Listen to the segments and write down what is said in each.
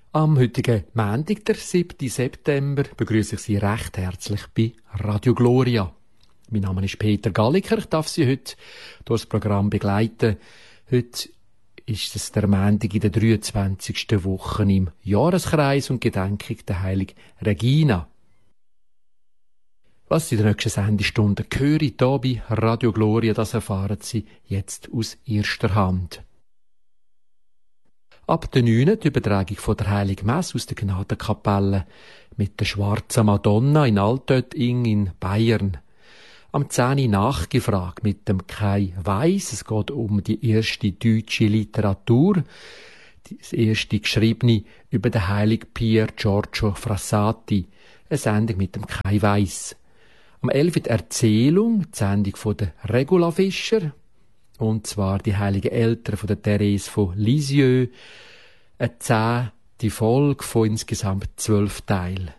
Am heutigen Montag, der 7. September, begrüße ich Sie recht herzlich bei Radio Gloria. Mein Name ist Peter Galliker, ich darf Sie heute durch das Programm begleiten. Heute ist es der Montag in der 23. Woche im Jahreskreis und Gedenkung der Heiligen Regina. Was Sie in der nächsten Sendestunde hören, hier bei Radio Gloria, das erfahren Sie jetzt aus erster Hand. Ab der 9. die Übertragung von der Heiligen Messe aus der Gnadenkapelle mit der Schwarzen Madonna in Altötting in Bayern. Am 10. nachgefragt mit dem Kai Weiss. Es geht um die erste deutsche Literatur, das erste geschriebene über den heiligen Pier Giorgio Frassati. Eine Sendung mit dem Kai Weiss. Am 11. die Erzählung, die Sendung von der Regula Fischer. Und zwar die heiligen Eltern von der Therese von Lisieux. Eine 10. Folge von insgesamt 12 Teilen.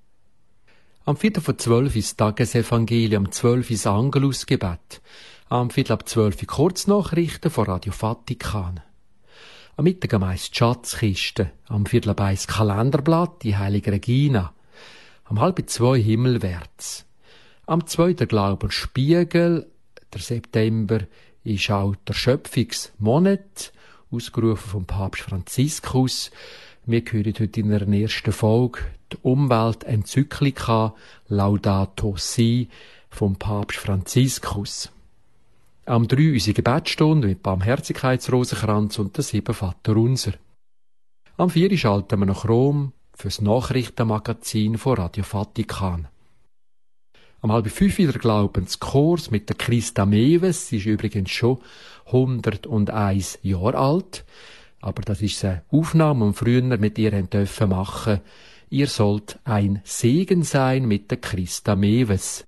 Am 4:12 ist das Tagesevangelium, am 12 ist das Angelusgebet. Am 11:15 Kurznachrichten von Radio Vatikan. Am Mittag meist die Schatzkiste. Am 1:45 das Kalenderblatt, die Heilige Regina. Am 1:30 Himmelwärts. Am 2. der Glaubensspiegel, der September, ist auch der Schöpfungsmonat, ausgerufen vom Papst Franziskus. Wir hören heute in der ersten Folge die Umweltenzyklika Laudato Si vom Papst Franziskus. Am 3 unsere Gebetsstunde mit Barmherzigkeitsrosenkranz und der 7 Vaterunser. Am 4 schalten wir nach Rom fürs Nachrichtenmagazin von Radio Vatikan. Am 4:30 der Glaubenskurs mit der Christa Mewes. Sie ist übrigens schon 101 Jahre alt. Aber das ist eine Aufnahme, die wir früher mit ihr dürfen machen. Ihr sollt ein Segen sein mit der Christa Mewes.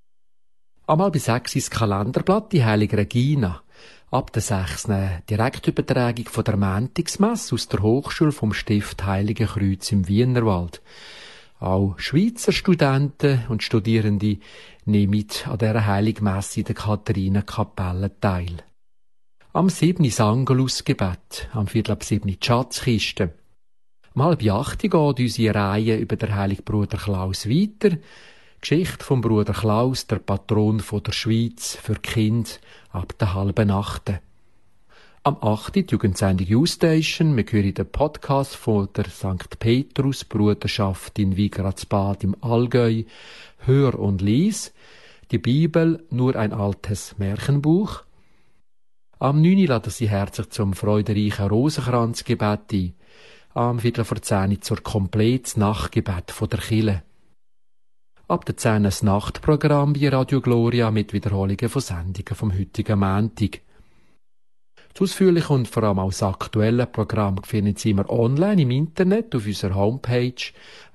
Am 5:30 das Kalenderblatt, die Heilige Regina. Ab der 6. Direktübertragung von der Montagsmesse aus der Hochschule vom Stift Heilige Kreuz im Wienerwald. Auch Schweizer Studenten und Studierende nehmen an dieser Heiligen Messe in der Katharinenkapelle teil. Am 7. das Angelusgebet, am 7:15 die Schatzkiste. Um 7:30 geht unsere Reihe über den heiligen Bruder Klaus weiter. Geschichte vom Bruder Klaus, der Patron der Schweiz, für Kinder ab der 7:30. Am 8. die Jugendsendung U-Station. Wir hören den Podcast von der St. Petrus Bruderschaft in Wigradsbad im Allgäu. Hör und lies. Die Bibel, nur ein altes Märchenbuch. Am 9. laden Sie herzlich zum freudereichen Rosenkranzgebet ein. Am 9:45 zur komplettes Nachtgebet von der Kirche. Ab der 10. das Nachtprogramm bei Radio Gloria mit Wiederholungen von Sendungen vom heutigen Montag. Das ausführliche und vor allem auch das aktuelle Programm finden Sie immer online im Internet auf unserer Homepage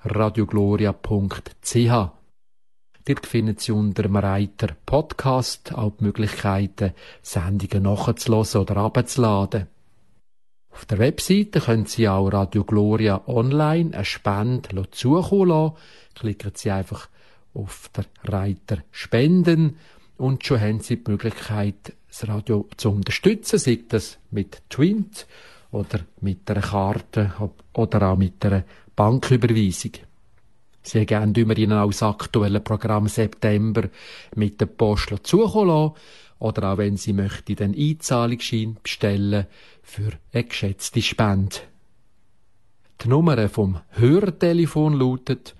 radiogloria.ch. Dort finden Sie unter dem Reiter Podcast auch die Möglichkeiten, Sendungen nachzulassen oder abzuladen. Auf der Webseite können Sie auch Radio Gloria online eine Spende zukommen lassen. Klicken Sie einfach auf den Reiter Spenden und schon haben Sie die Möglichkeit, das Radio zu unterstützen, sei das mit Twint oder mit einer Karte oder auch mit einer Banküberweisung. Sehr gerne tun wir Ihnen auch das aktuelle Programm September mit der Post zukommen lassen oder auch wenn Sie möchten, den Einzahlungsschein bestellen für eine geschätzte Spende. Die Nummer vom Hörertelefon lautet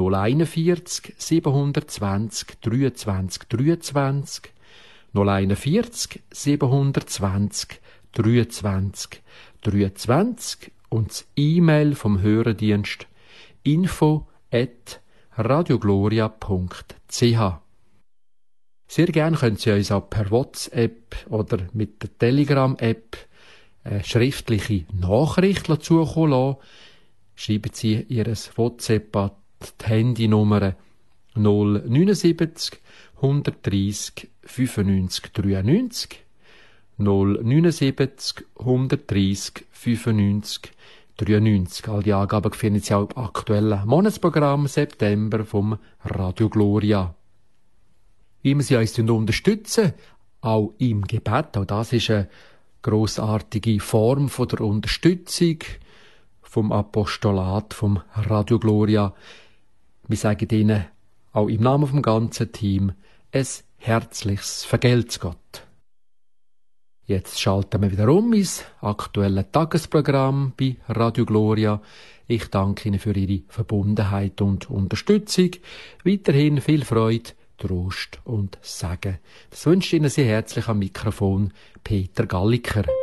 041 720 23 23 041 720 23 23 und das E-Mail vom Hörerdienst info@radiogloria.ch. Sehr gerne können Sie uns auch per WhatsApp oder mit der Telegram-App eine schriftliche Nachricht zukommen lassen. Schreiben Sie Ihr WhatsApp an die Handynummer 079 130 95 93 079 130 95 93. All die Angaben finden Sie auch im aktuellen Monatsprogramm September vom Radio Gloria. Wie wir Sie uns unterstützen, auch im Gebet, auch das ist eine grossartige Form von der Unterstützung vom Apostolat vom Radio Gloria. Wir sagen Ihnen auch im Namen vom ganzen Team ein herzliches Vergelt's Gott. Jetzt schalten wir wieder ins aktuelle Tagesprogramm bei Radio Gloria. Ich danke Ihnen für Ihre Verbundenheit und Unterstützung. Weiterhin viel Freude, Trost und Segen. Das wünscht Ihnen sehr herzlich am Mikrofon Peter Galliker.